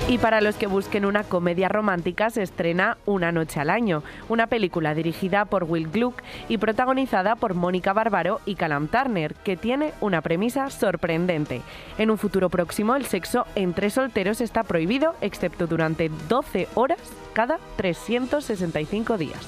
Y para los que busquen una comedia romántica se estrena Una noche al año, una película dirigida por Will Gluck y protagonizada por Mónica Barbaro y Callum Turner, que tiene una premisa sorprendente. En un futuro próximo el sexo entre solteros está prohibido, excepto durante 12 horas cada 365 días.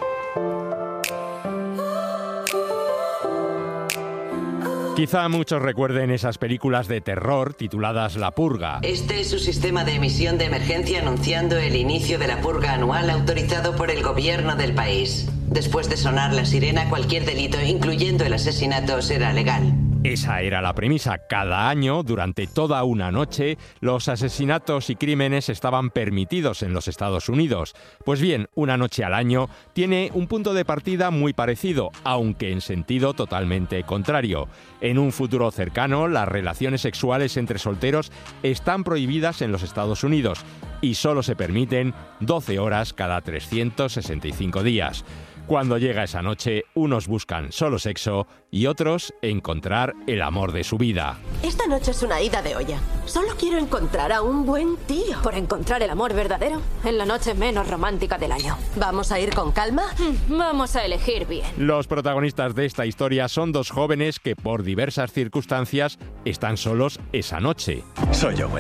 Quizá muchos recuerden esas películas de terror tituladas La Purga. Este es su sistema de emisión de emergencia anunciando el inicio de la purga anual autorizado por el gobierno del país. Después de sonar la sirena, cualquier delito, incluyendo el asesinato, será legal. Esa era la premisa. Cada año, durante toda una noche, los asesinatos y crímenes estaban permitidos en los Estados Unidos. Pues bien, Una noche al año tiene un punto de partida muy parecido, aunque en sentido totalmente contrario. En un futuro cercano, las relaciones sexuales entre solteros están prohibidas en los Estados Unidos y solo se permiten 12 horas cada 365 días. Cuando llega esa noche, unos buscan solo sexo y otros encontrar el amor de su vida. Esta noche es una ida de olla. Solo quiero encontrar a un buen tío. Por encontrar el amor verdadero en la noche menos romántica del año. ¿Vamos a ir con calma? Vamos a elegir bien. Los protagonistas de esta historia son dos jóvenes que por diversas circunstancias están solos esa noche. Soy Owen.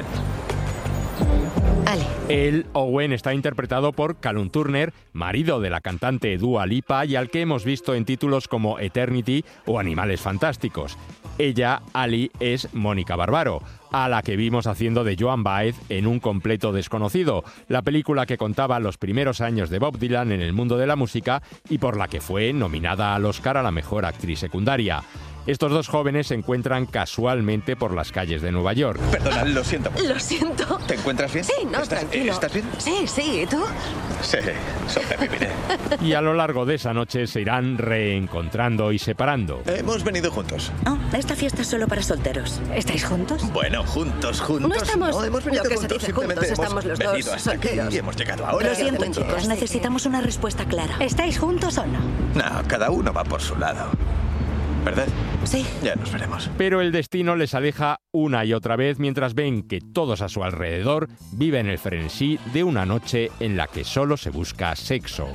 Ale. Él, Owen, está interpretado por Callum Turner, marido de la cantante Dua Lipa y al que hemos visto en títulos como Eternity o Animales Fantásticos. Ella, Ali, es Mónica Barbaro, a la que vimos haciendo de Joan Baez en Un completo desconocido, la película que contaba los primeros años de Bob Dylan en el mundo de la música y por la que fue nominada al Oscar a la mejor actriz secundaria. Estos dos jóvenes se encuentran casualmente por las calles de Nueva York. Perdona, lo siento. Lo siento. ¿Te encuentras bien? Sí, no, tranquilo. ¿Estás bien? Sí, ¿y tú? Sí, sobreviviré. Y a lo largo de esa noche se irán reencontrando y separando. Hemos venido juntos. Oh, esta fiesta es solo para solteros. ¿Estáis juntos? Bueno, juntos. No estamos... No, hemos venido lo que se juntos. dice juntos, Simplemente estamos los hemos dos venido hasta aquí solteros. y hemos llegado ahora. Lo siento, Obviamente. chicos, necesitamos una respuesta clara. ¿Estáis juntos o no? No, cada uno va por su lado. ¿Verdad? Sí. Ya nos veremos. Pero el destino les aleja una y otra vez mientras ven que todos a su alrededor viven el frenesí de una noche en la que solo se busca sexo.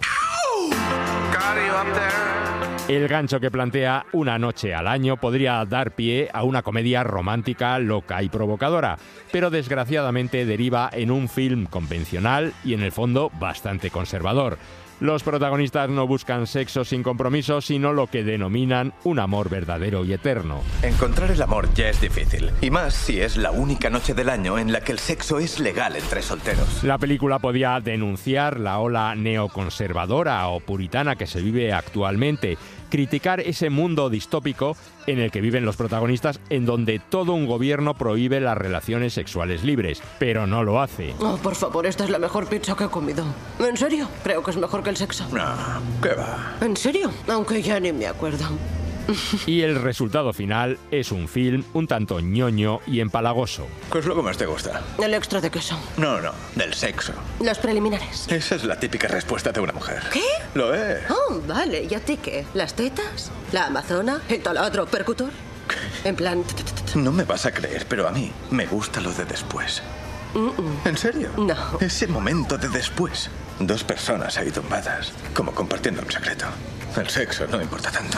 El gancho que plantea Una noche al año podría dar pie a una comedia romántica loca y provocadora, pero desgraciadamente deriva en un film convencional y en el fondo bastante conservador. Los protagonistas no buscan sexo sin compromiso, sino lo que denominan un amor verdadero y eterno. Encontrar el amor ya es difícil, y más si es la única noche del año en la que el sexo es legal entre solteros. La película podía denunciar la ola neoconservadora o puritana que se vive actualmente, criticar ese mundo distópico en el que viven los protagonistas, en donde todo un gobierno prohíbe las relaciones sexuales libres, pero no lo hace. Oh, por favor, esta es la mejor pizza que he comido. ¿En serio? Creo que es mejor que el sexo. No, ¿qué va? ¿En serio? Aunque ya ni me acuerdo. Y el resultado final es un film un tanto ñoño y empalagoso. ¿Qué es lo que más te gusta? El extra de queso. No, del sexo. Los preliminares. Esa es la típica respuesta de una mujer. ¿Qué? Lo es. Oh, vale. ¿Y a ti qué? ¿Las tetas? ¿La amazona? ¿El taladro percutor? En plan... No me vas a creer, pero a mí me gusta lo de después. ¿En serio? No. Ese momento de después. Dos personas ahí tumbadas, como compartiendo un secreto. El sexo no importa tanto.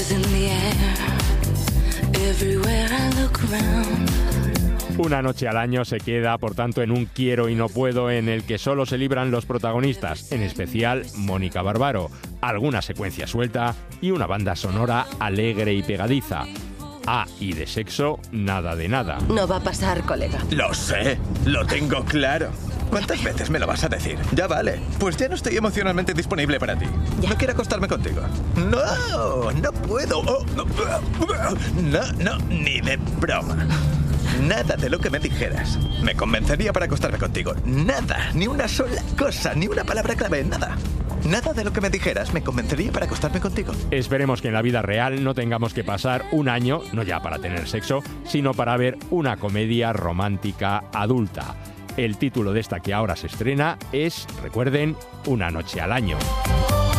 Una noche al año se queda, por tanto, en un quiero y no puedo en el que solo se libran los protagonistas, en especial Mónica Barbaro, alguna secuencia suelta y una banda sonora alegre y pegadiza. Ah, y de sexo, nada de nada. No va a pasar, colega. Lo sé, lo tengo claro. ¿Cuántas veces me lo vas a decir? Ya vale, pues ya no estoy emocionalmente disponible para ti. No quiero acostarme contigo. No puedo. Oh, no, ni de broma. Nada de lo que me dijeras me convencería para acostarme contigo. Nada, ni una sola cosa, ni una palabra clave, nada. Nada de lo que me dijeras me convencería para acostarme contigo. Esperemos que en la vida real no tengamos que pasar un año, no ya para tener sexo, sino para ver una comedia romántica adulta. El título de esta que ahora se estrena es, recuerden, Una noche al año.